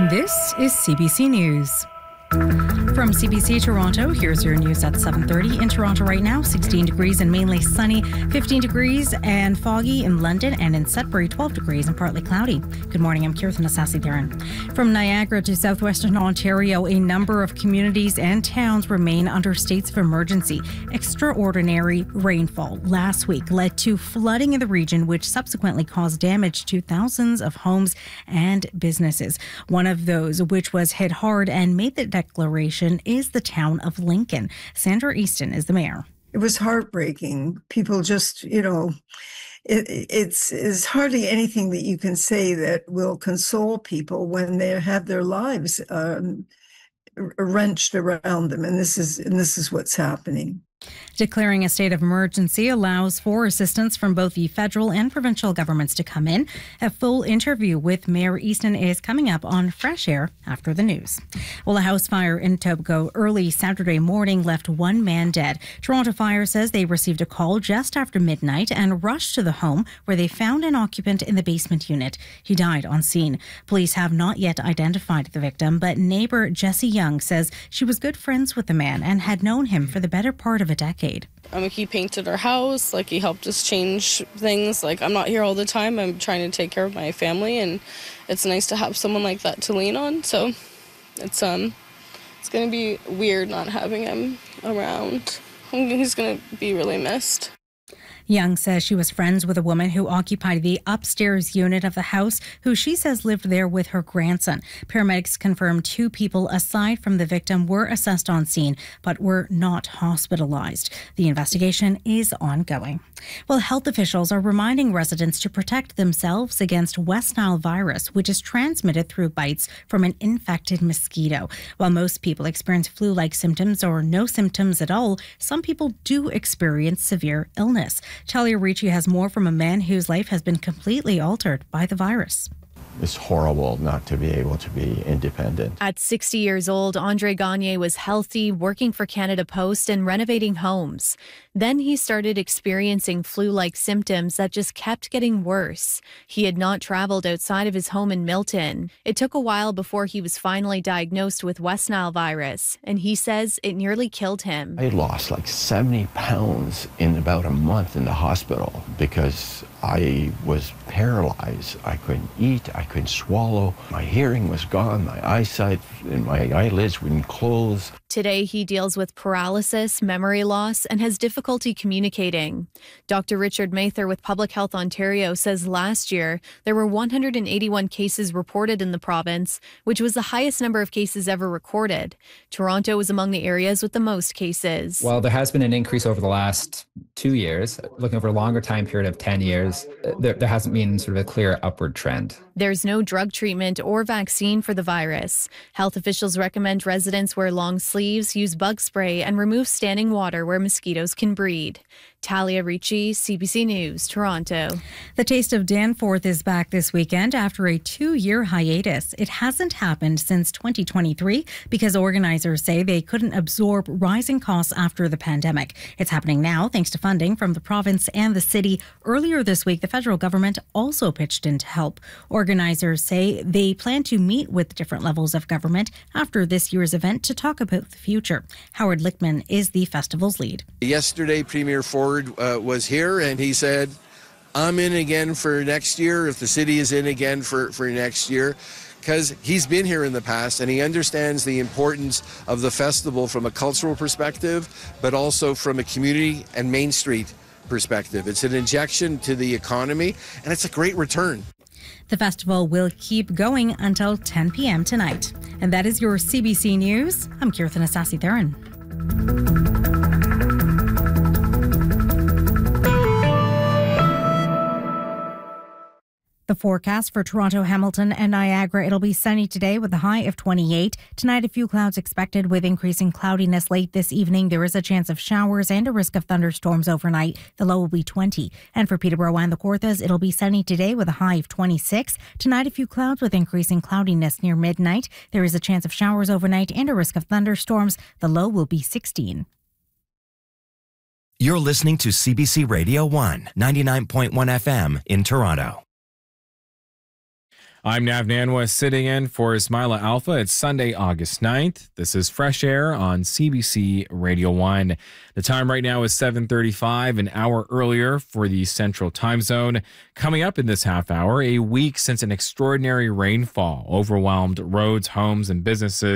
This is CBC News. From CBC Toronto, here's your news at 7:30. In Toronto right now, 16 degrees and mainly sunny, 15 degrees and foggy in London, and in Sudbury, 12 degrees and partly cloudy. Good morning, I'm Kirtan Asasi-Theron. From Niagara to southwestern Ontario, a number of communities and towns remain under states of emergency. Extraordinary rainfall last week led to flooding in the region, which subsequently caused damage to thousands of homes and businesses. One of those which was hit hard and made the declaration is the town of Lincoln. Sandra Easton is the mayor. It was heartbreaking. People just, it's hardly anything that you can say that will console people when they have their lives wrenched around them. And this is what's happening. Declaring a state of emergency allows for assistance from both the federal and provincial governments to come in. A full interview with Mayor Easton is coming up on Fresh Air after the news. Well, a house fire in Etobicoke early Saturday morning left one man dead. Toronto Fire says they received a call just after midnight and rushed to the home where they found an occupant in the basement unit. He died on scene. Police have not yet identified the victim, but neighbor Jessie Young says she was good friends with the man and had known him for the better part of a decade. He painted our house, he helped us change things. I'm not here all the time. I'm trying to take care of my family, and it's nice to have someone like that to lean on. So it's going to be weird not having him around. He's going to be really missed. Young says she was friends with a woman who occupied the upstairs unit of the house, who she says lived there with her grandson. Paramedics confirmed 2 people aside from the victim were assessed on scene, but were not hospitalized. The investigation is ongoing. Well, health officials are reminding residents to protect themselves against West Nile virus, which is transmitted through bites from an infected mosquito. While most people experience flu-like symptoms or no symptoms at all, some people do experience severe illness. Talia Ricci has more from a man whose life has been completely altered by the virus. It's horrible not to be able to be independent. At 60 years old, Andre Gagne was healthy, working for Canada Post and renovating homes. Then he started experiencing flu-like symptoms that just kept getting worse. He had not traveled outside of his home in Milton. It took a while before he was finally diagnosed with West Nile virus, and he says it nearly killed him. I lost 70 pounds in about a month in the hospital because I was paralyzed. I couldn't eat, I couldn't swallow. My hearing was gone, my eyesight and my eyelids wouldn't close. Today, he deals with paralysis, memory loss, and has difficulty communicating. Dr. Richard Mather with Public Health Ontario says last year there were 181 cases reported in the province, which was the highest number of cases ever recorded. Toronto was among the areas with the most cases. While there has been an increase over the last 2 years, looking over a longer time period of 10 years, there hasn't been sort of a clear upward trend. There's no drug treatment or vaccine for the virus. Health officials recommend residents wear long sleeves, use bug spray, and remove standing water where mosquitoes can breed. Talia Ricci, CBC News, Toronto. The Taste of Danforth is back this weekend after a 2-year hiatus. It hasn't happened since 2023 because organizers say they couldn't absorb rising costs after the pandemic. It's happening now thanks to funding from the province and the city. Earlier this week, the federal government also pitched in to help. Organizers say they plan to meet with different levels of government after this year's event to talk about the future. Howard Lichtman is the festival's lead. Yesterday, Premier Ford was here and he said, I'm in again for next year if the city is in again for next year, because he's been here in the past and he understands the importance of the festival from a cultural perspective, but also from a community and Main Street perspective. It's an injection to the economy and it's a great return. The festival will keep going until 10 p.m. tonight. And that is your CBC News. I'm Kirtan Asasi-Theron. The forecast for Toronto, Hamilton and Niagara, it'll be sunny today with a high of 28. Tonight, a few clouds expected with increasing cloudiness late this evening. There is a chance of showers and a risk of thunderstorms overnight. The low will be 20. And for Peterborough and the Kawarthas, it'll be sunny today with a high of 26. Tonight, a few clouds with increasing cloudiness near midnight. There is a chance of showers overnight and a risk of thunderstorms. The low will be 16. You're listening to CBC Radio 1, 99.1 FM in Toronto. I'm Nav Nanwa sitting in for Ismaila Alpha. It's Sunday, August 9th. This is Fresh Air on CBC Radio 1. The time right now is 7:35, an hour earlier for the Central Time Zone. Coming up in this half hour, a week since an extraordinary rainfall overwhelmed roads, homes, and businesses